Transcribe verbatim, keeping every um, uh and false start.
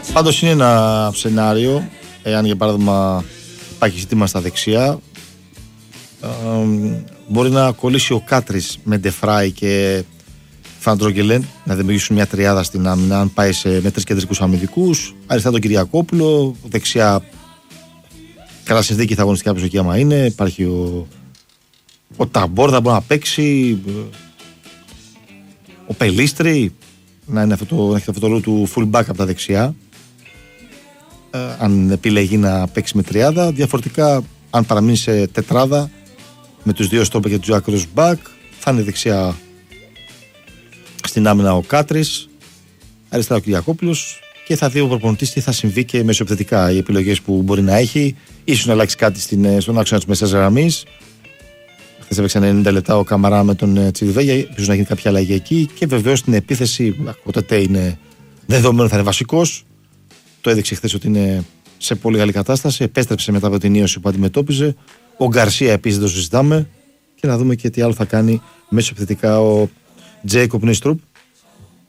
Πάντως είναι ένα σενάριο, εάν για παράδειγμα υπάρχει ζήτημα στα δεξιά, ε, μπορεί να κολλήσει ο Κάτρις με Ντεφράι και Φαντρόγκελεν, να δημιουργήσουν μια τριάδα στην άμυνα, αν πάει σε, με τρεις κεντρικούς αμυντικούς. Αριστερά τον Κυριακόπουλο, δεξιά καλά συνθήκη θα αγωνιστικά προσοχή άμα είναι. Υπάρχει ο, ο Ταμπόρ, θα μπορεί να παίξει, ο Πελίστρη, να είναι αυτό το, να έχει το φωτολού του full back από τα δεξιά, ε, αν επιλεγεί να παίξει με τριάδα. Διαφορετικά, αν παραμείνει σε τετράδα με τους δύο στόπερ και τους άκρους back, θα είναι δεξιά στην άμυνα ο Κάτρις, αριστερά ο Κυριακόπουλος, και θα δει ο προπονητής τι θα συμβεί και μεσοεπιθετικά, οι επιλογές που μπορεί να έχει. Ίσως να αλλάξει κάτι στην, στον άξονα της μεσαίας γραμμής. Χθες έπαιξαν ενενήντα λεπτά ο Καμαρά με τον Τσιδιβέγια, ίσως να γίνει κάποια αλλαγή εκεί. Και βεβαίως στην επίθεση, ο Τετέ είναι δεδομένο, θα είναι βασικός. Το έδειξε χθες ότι είναι σε πολύ καλή κατάσταση. Επέστρεψε μετά από την ίωση που αντιμετώπιζε. Ο Γκαρσία επίσης δεν το συζητάμε. Και να δούμε και τι άλλο θα κάνει μεσοεπιθετικά ο Τζέικοπ Νίστρουπ.